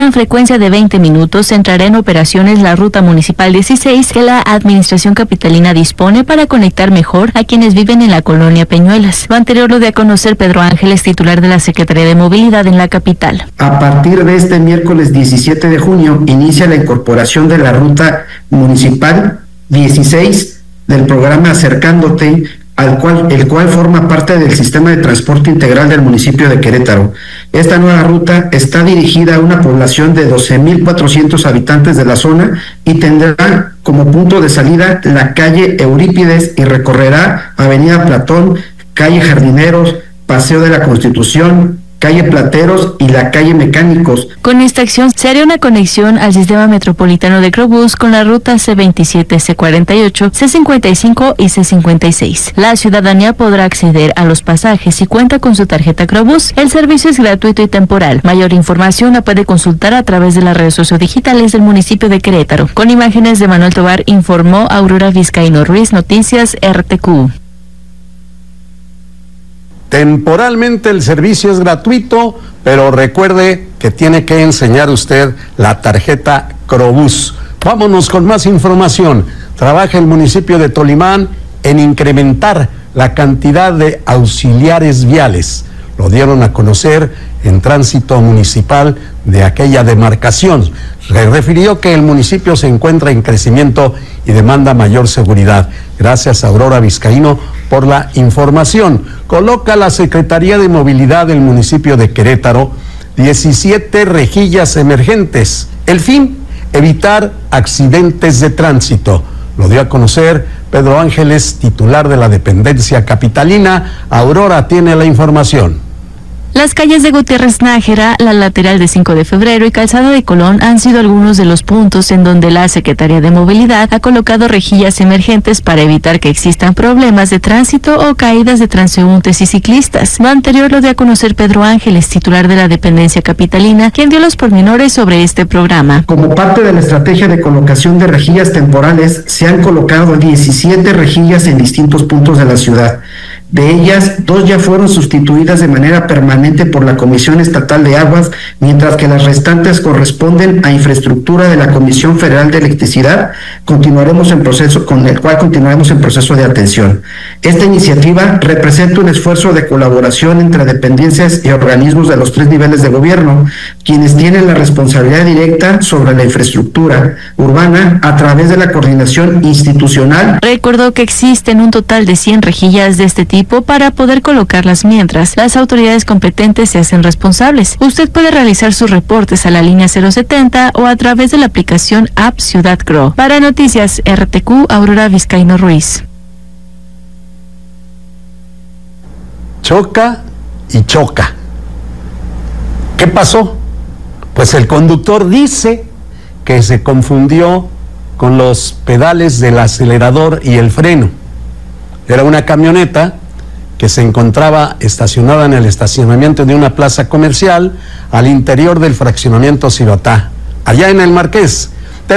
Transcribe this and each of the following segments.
En frecuencia de 20 minutos entrará en operaciones la Ruta Municipal 16 que la Administración Capitalina dispone para conectar mejor a quienes viven en la colonia Peñuelas. Lo anterior lo dio a conocer Pedro Ángeles, titular de la Secretaría de Movilidad en la capital. A partir de este miércoles 17 de junio inicia la incorporación de la Ruta Municipal 16 del programa Acercándote, el cual forma parte del sistema de transporte integral del municipio de Querétaro. Esta nueva ruta está dirigida a una población de 12,400 habitantes de la zona y tendrá como punto de salida la calle Eurípides y recorrerá Avenida Platón, calle Jardineros, Paseo de la Constitución, calle Plateros y la calle Mecánicos. Con esta acción se hará una conexión al sistema metropolitano de Crobús con la ruta C27, C48, C55 y C56. La ciudadanía podrá acceder a los pasajes si cuenta con su tarjeta Crobús. El servicio es gratuito y temporal. Mayor información la puede consultar a través de las redes sociodigitales del municipio de Querétaro. Con imágenes de Manuel Tobar, informó Aurora Vizcaíno Ruiz, Noticias RTQ. Temporalmente el servicio es gratuito, pero recuerde que tiene que enseñar usted la tarjeta Crobús. Vámonos con más información. Trabaja el municipio de Tolimán en incrementar la cantidad de auxiliares viales. Lo dieron a conocer en tránsito municipal de aquella demarcación. Se refirió que el municipio se encuentra en crecimiento y demanda mayor seguridad. Gracias a Aurora Vizcaíno por la información. Coloca la Secretaría de Movilidad del municipio de Querétaro 17 rejillas emergentes. El fin, evitar accidentes de tránsito. Lo dio a conocer Pedro Ángeles, titular de la dependencia capitalina. Aurora tiene la información. Las calles de Gutiérrez Nájera, la lateral de 5 de febrero y Calzada de Colón han sido algunos de los puntos en donde la Secretaría de Movilidad ha colocado rejillas emergentes para evitar que existan problemas de tránsito o caídas de transeúntes y ciclistas. Lo anterior lo dio a conocer Pedro Ángeles, titular de la dependencia capitalina, quien dio los pormenores sobre este programa. Como parte de la estrategia de colocación de rejillas temporales, se han colocado 17 rejillas en distintos puntos de la ciudad. De ellas, 2 ya fueron sustituidas de manera permanente por la Comisión Estatal de Aguas, mientras que las restantes corresponden a infraestructura de la Comisión Federal de Electricidad, con el cual continuaremos en proceso de atención. Esta iniciativa representa un esfuerzo de colaboración entre dependencias y organismos de los 3 niveles de gobierno, quienes tienen la responsabilidad directa sobre la infraestructura urbana a través de la coordinación institucional. Recordó que existen un total de 100 rejillas de este tipo para poder colocarlas mientras las autoridades competentes se hacen responsables. Usted puede realizar sus reportes a la línea 070 o a través de la aplicación App Ciudad Cro. Para Noticias RTQ, Aurora Vizcaíno Ruiz. Choca y choca. ¿Qué pasó? Pues el conductor dice que se confundió con los pedales del acelerador y el freno. Era una camioneta que se encontraba estacionada en el estacionamiento de una plaza comercial al interior del fraccionamiento Cibatá, allá en el Marqués.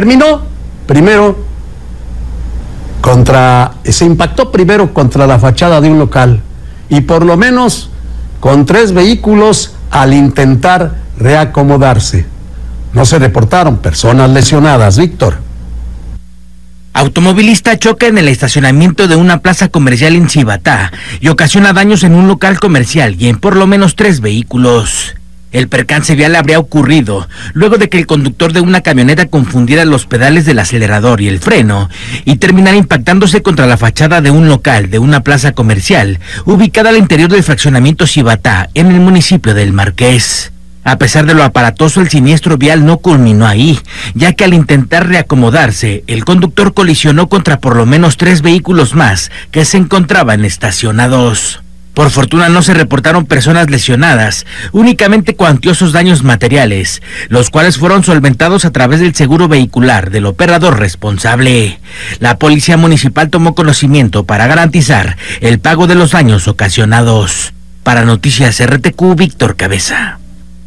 Se impactó primero contra la fachada de un local y por lo menos con 3 vehículos al intentar reacomodarse. No se reportaron personas lesionadas, Víctor. Automovilista choca en el estacionamiento de una plaza comercial en Cibatá y ocasiona daños en un local comercial y en por lo menos 3 vehículos. El percance vial habría ocurrido luego de que el conductor de una camioneta confundiera los pedales del acelerador y el freno y terminara impactándose contra la fachada de un local de una plaza comercial ubicada al interior del fraccionamiento Cibatá en el municipio del Marqués. A pesar de lo aparatoso, el siniestro vial no culminó ahí, ya que al intentar reacomodarse, el conductor colisionó contra por lo menos 3 vehículos más que se encontraban estacionados. Por fortuna no se reportaron personas lesionadas, únicamente cuantiosos daños materiales, los cuales fueron solventados a través del seguro vehicular del operador responsable. La policía municipal tomó conocimiento para garantizar el pago de los daños ocasionados. Para Noticias RTQ, Víctor Cabeza.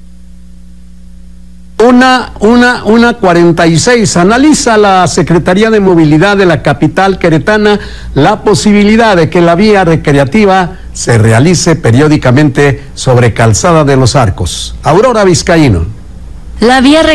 1:46. Analiza la Secretaría de Movilidad de la capital queretana la posibilidad de que la vía recreativa se realice periódicamente sobre Calzada de los Arcos. Aurora Vizcaíno. La vía